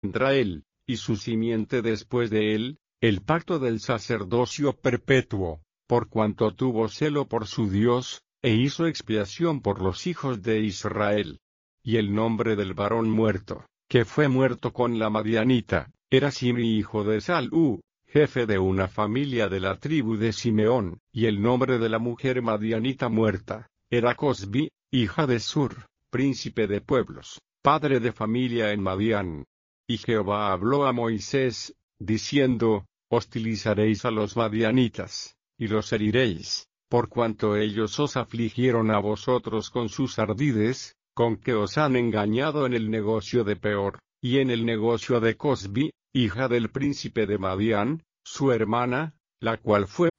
Israel, y su simiente después de él, el pacto del sacerdocio perpetuo, por cuanto tuvo celo por su Dios, e hizo expiación por los hijos de Israel. Y el nombre del varón muerto, que fue muerto con la madianita, era Simri hijo de Salú, jefe de una familia de la tribu de Simeón, y el nombre de la mujer madianita muerta, era Cosbi, hija de Sur, príncipe de pueblos, padre de familia en Madián. Y Jehová habló a Moisés, diciendo, hostilizaréis a los madianitas, y los heriréis, por cuanto ellos os afligieron a vosotros con sus ardides, con que os han engañado en el negocio de Peor, y en el negocio de Cosbi, hija del príncipe de Madián, su hermana, la cual fue